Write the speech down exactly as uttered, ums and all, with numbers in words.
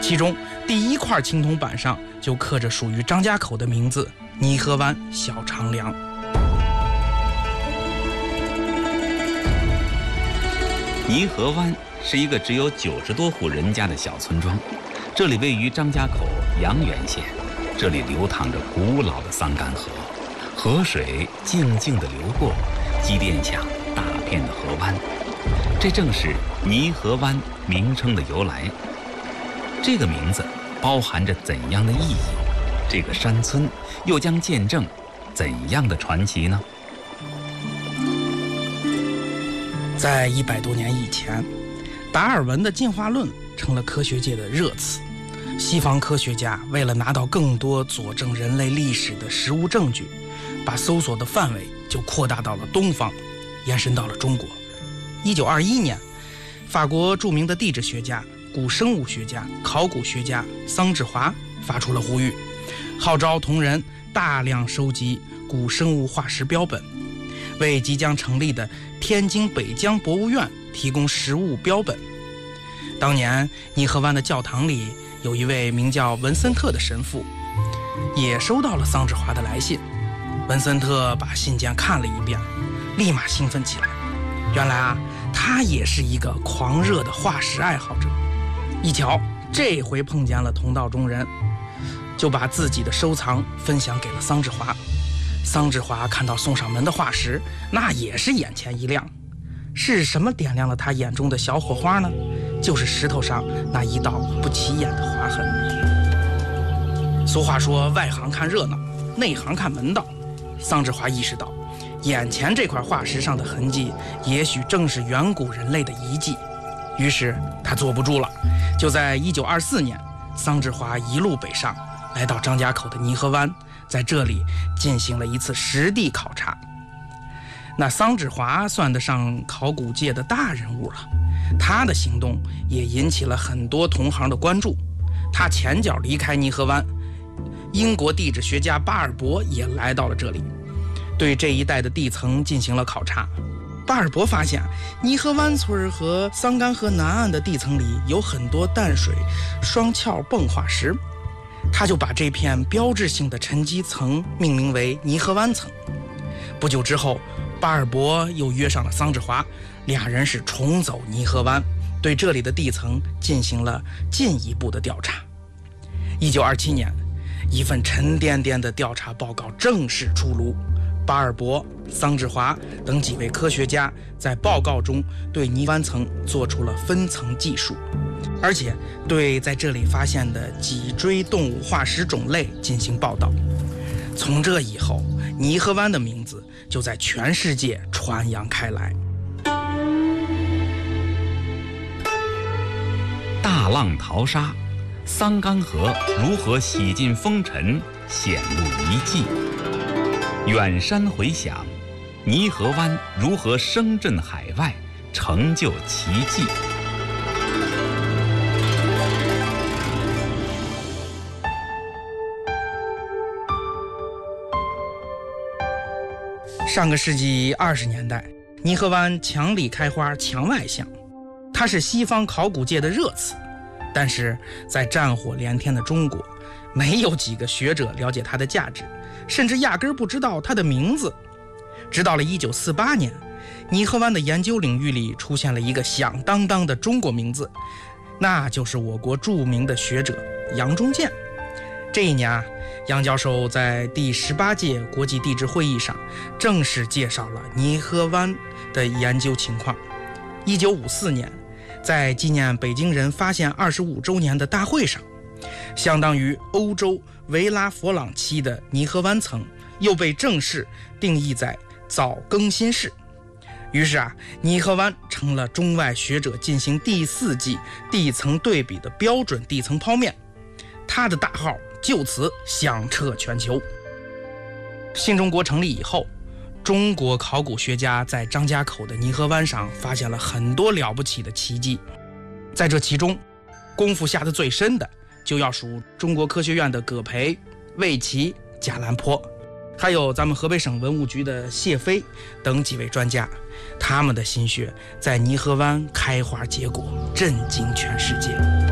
其中第一块青铜板上就刻着属于张家口的名字——泥河湾小长梁。 泥河湾是一个只有九十多户人家的小村庄，这里位于张家口阳原县，这里流淌着古老的桑干河，河水静静地流过，积淀下大片的河湾，这正是泥河湾名称的由来。这个名字包含着怎样的意义？这个山村又将见证怎样的传奇呢？ 在一百多年以前，达尔文的进化论成了科学界的热词。西方科学家为了拿到更多佐证人类历史的实物证据，把搜索的范围就扩大到了东方，延伸到了中国。一九二一年，法国著名的地质学家、古生物学家、考古学家桑志华发出了呼吁，号召同仁大量收集古生物化石标本，为即将成立的天津北疆博物院提供实物标本。当年泥河湾的教堂里有一位名叫文森特的神父，也收到了桑志华的来信。文森特把信件看了一遍，立马兴奋起来。原来啊，他也是一个狂热的化石爱好者。一瞧，这回碰见了同道中人，就把自己的收藏分享给了桑志华。桑志华看到送上门的化石，那也是眼前一亮。是什么点亮了他眼中的小火花呢？就是石头上那一道不起眼的划痕。俗话说，外行看热闹，内行看门道。桑志华意识到，眼前这块化石上的痕迹也许正是远古人类的遗迹。于是他坐不住了，就在一九二四年，桑志华一路北上，来到张家口的泥河湾，在这里进行了一次实地考察。那桑志华算得上考古界的大人物了，他的行动也引起了很多同行的关注。他前脚离开泥河湾，英国地质学家巴尔博也来到了这里，对这一带的地层进行了考察。巴尔博发现，泥河湾村和桑干河南岸的地层里有很多淡水双壳泵化石，他就把这片标志性的沉积层命名为泥河湾层。不久之后，巴尔博又约上了桑志华，俩人是重走泥河湾，对这里的地层进行了进一步的调查。一九二七年，一份沉甸甸的调查报告正式出炉。巴尔博、桑志华等几位科学家在报告中对泥湾层做出了分层计数，而且对在这里发现的脊椎动物化石种类进行报道。从这以后，泥河湾的名字就在全世界传扬开来。 大浪淘沙，桑干河如何洗尽风尘，显露遗迹？远山回响，泥河湾如何声震海外，成就奇迹？ 上个世纪二十年代，泥河湾墙里开花墙外香，它是西方考古界的热词。但是在战火连天的中国，没有几个学者了解它的价值，甚至压根不知道它的名字。直到了一九四八年，泥河湾的研究领域里出现了一个响当当的中国名字，那就是我国著名的学者杨忠健。这一年啊，杨教授在第十八届国际地质会议上正式介绍了泥河湾的研究情况。一九五四年，在纪念北京人发现二十五周年的大会上，相当于欧洲维拉佛朗期的泥河湾层又被正式定义在早更新世。于是啊，泥河湾成了中外学者进行第四纪地层对比的标准地层剖面，它的大号就此响彻全球。新中国成立以后，中国考古学家在张家口的泥河湾上发现了很多了不起的奇迹。在这其中，功夫下得最深的就要数中国科学院的葛培、魏奇、贾兰坡，还有咱们河北省文物局的谢飞等几位专家，他们的心血在泥河湾开花结果，震惊全世界。